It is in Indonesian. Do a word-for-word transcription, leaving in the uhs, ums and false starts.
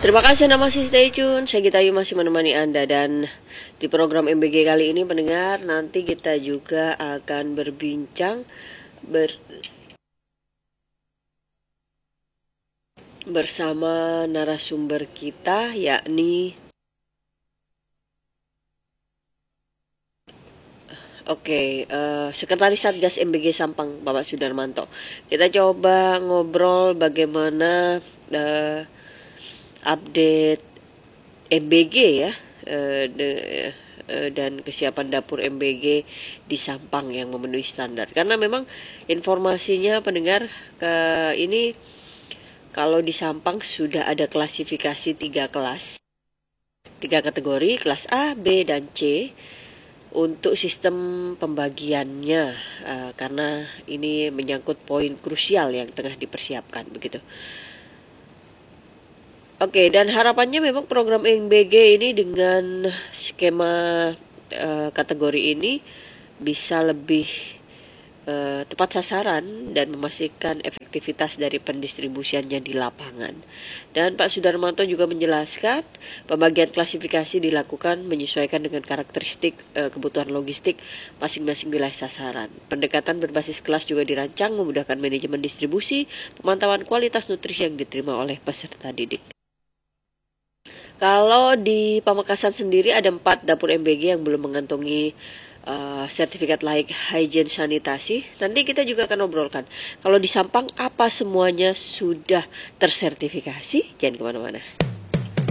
Terima kasih Anda masih stay tune. Saya Gita Ayu masih menemani Anda, dan di program M B G kali ini pendengar, nanti kita juga akan berbincang ber bersama narasumber kita, yakni Oke, uh, Sekretaris Satgas M B G Sampang, Bapak Sudarmanto. Kita coba ngobrol bagaimana uh, update M B G ya, uh, de, uh, dan kesiapan dapur M B G di Sampang yang memenuhi standar. Karena memang informasinya pendengar ke ini, kalau di Sampang sudah ada klasifikasi tiga kelas, tiga kategori, kelas A, B, dan C. Untuk sistem pembagiannya, uh, karena ini menyangkut poin krusial yang tengah dipersiapkan begitu. Oke, dan harapannya memang program M B G ini dengan skema uh, kategori ini bisa lebih uh, tepat sasaran dan memastikan efektivitas dari pendistribusiannya di lapangan. Dan Pak Sudarmanto juga menjelaskan pembagian klasifikasi dilakukan menyesuaikan dengan karakteristik uh, kebutuhan logistik masing-masing wilayah sasaran. Pendekatan berbasis kelas juga dirancang memudahkan manajemen distribusi, pemantauan kualitas nutrisi yang diterima oleh peserta didik. Kalau di Pamekasan sendiri ada empat dapur M B G yang belum mengantongi Uh, sertifikat layak hygiene sanitasi. Nanti kita juga akan obrolkan kalau di Sampang apa semuanya sudah tersertifikasi. Jangan kemana-mana.